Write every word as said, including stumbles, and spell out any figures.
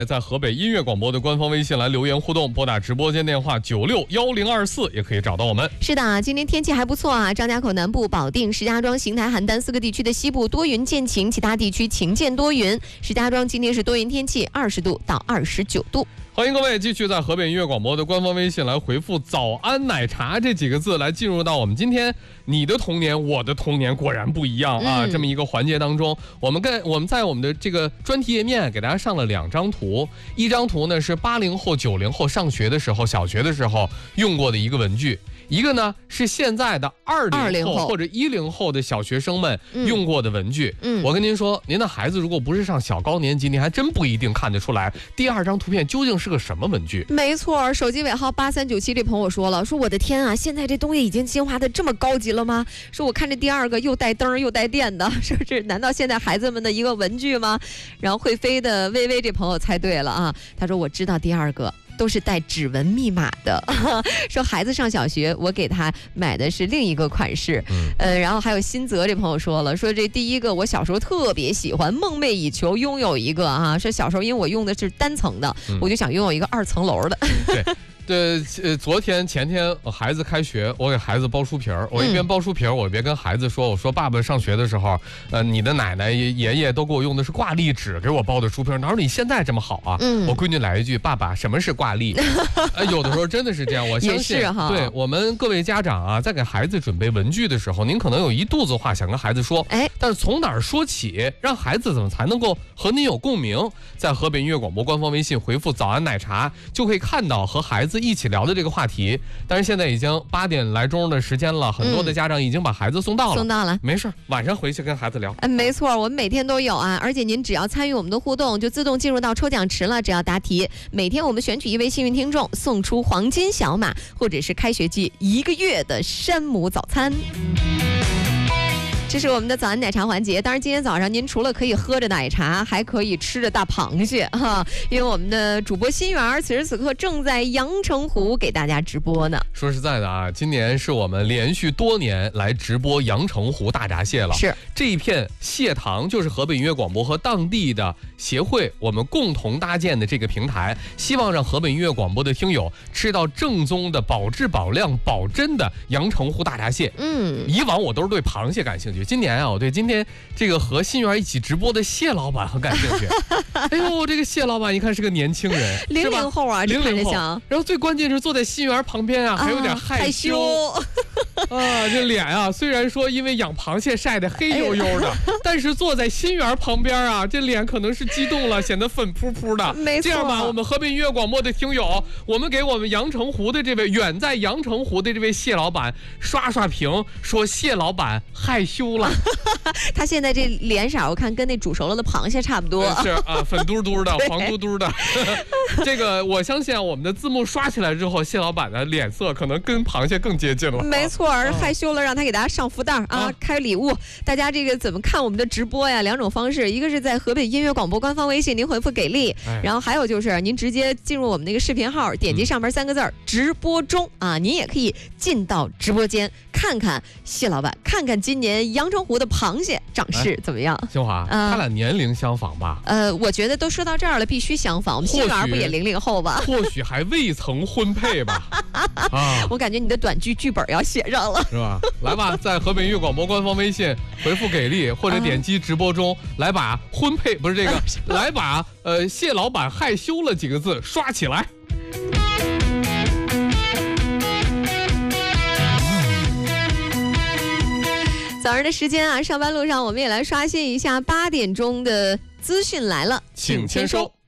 在河北音乐广播的官方微信来留言互动，拨打直播间电话九六幺零二四也可以找到我们。 是的，今天天气还不错啊，张家口南部、保定、石家庄、邢台、邯郸四个地区的西部多云见晴，其他地区晴见多云。石家庄今天是多云天气，二十度到二十九度。 欢迎各位继续在河北音乐广播的官方微信来回复早安奶茶这几个字，来进入到我们今天你的童年我的童年果然不一样啊、嗯、这么一个环节当中。我们跟我们在我们的这个专题页面给大家上了两张图，一张图呢是八零后九零后上学的时候小学的时候用过的一个文具，一个呢是现在的二零后或者一零后的小学生们用过的文具。嗯，我跟您说，您的孩子如果不是上小高年级，您还真不一定看得出来第二张图片究竟是个什么文具。 没错，手机尾号八三九七这朋友说了，说我的天啊，现在这东西已经进化的这么高级了吗？说我看这第二个又带灯又带电的，是不是？难道现在孩子们的一个文具吗？然后会飞的微微这朋友猜对了啊，他说我知道第二个都是带指纹密码的。说孩子上小学，我给他买的是另一个款式。嗯，呃，然后还有新泽这朋友说了，说这第一个我小时候特别喜欢，梦寐以求拥有一个啊。说小时候因为我用的是单层的，嗯、我就想拥有一个二层楼的。 对。对，呃，昨天前天孩子开学，我给孩子包书皮儿，我一边包书皮儿，我一边跟孩子说，我说爸爸上学的时候，呃，你的奶奶爷爷都给我用的是挂历纸给我包的书皮儿，哪有你现在这么好啊？嗯，我闺女来一句，爸爸，什么是挂历？呃，有的时候真的是这样，我相信，对我们各位家长啊，在给孩子准备文具的时候，您可能有一肚子话想跟孩子说，哎，但是从哪儿说起，让孩子怎么才能够和您有共鸣？在河北音乐广播官方微信回复早安奶茶，就可以看到和孩子一起聊的这个话题。但是现在已经八点来钟的时间了，很多的家长已经把孩子送到了，嗯、送到了，没事，晚上回去跟孩子聊。 嗯，没错，我们每天都有啊，而且您只要参与我们的互动，就自动进入到抽奖池了。只要答题，每天我们选取一位幸运听众，送出黄金小马，或者是开学季一个月的山姆早餐。这是我们的早安奶茶环节，当然今天早上您除了可以喝着奶茶，还可以吃着大螃蟹哈，因为我们的主播心源此时此刻正在阳澄湖给大家直播呢。 说实在的啊，今年是我们连续多年来直播阳澄湖大闸蟹了。 是这一片蟹塘就是河北音乐广播和当地的协会我们共同搭建的这个平台，希望让河北音乐广播的听友吃到正宗的保质保量保真的阳澄湖大闸蟹。嗯，以往我都是对螃蟹感兴趣，今年啊，我对今天这个和心源一起直播的谢老板很感兴趣。哎呦，这个谢老板一看是个年轻人， 零零后啊， 零零后。然后最关键是坐在心源旁边啊，还有点害羞。啊啊，这脸啊，虽然说因为养螃蟹晒得黑黝黝的，哎、但是坐在心源旁边啊，这脸可能是激动了，显得粉扑扑的。 没错。 这样吧，我们河北音乐广播的听友，我们给我们阳澄湖的这位远在阳澄湖的这位谢老板刷刷屏，说谢老板害羞了。 他现在这脸色，我看跟那煮熟了的螃蟹差不多。 是啊，粉嘟嘟的，黄嘟嘟的。这个我相信啊，我们的字幕刷起来之后，谢老板的脸色可能跟螃蟹更接近了。 没错，啊、害羞了，让他给大家上福袋啊，啊开礼物。大家这个怎么看我们的直播呀？两种方式，一个是在河北音乐广播官方微信，您回复给力；哎、然后还有就是您直接进入我们那个视频号，点击上面三个字儿、嗯、直播中啊，您也可以进到直播间看看谢老板，看看今年阳澄湖的螃蟹长势怎么样？ 哎、新华、呃，他俩年龄相仿吧？ 呃，我觉得都说到这儿了，必须相仿。我们心源不也零零后吧？ 或许还未曾婚配吧？ 啊，我感觉你的短剧剧本要写上了， 是吧？来吧，在河北音乐广播官方微信回复给力，或者点击直播中、嗯、来把婚配不是这个，来把呃谢老板害羞了几个字刷起来。 早上的时间啊，上班路上我们也来刷新一下八点钟的资讯来了， 请签收。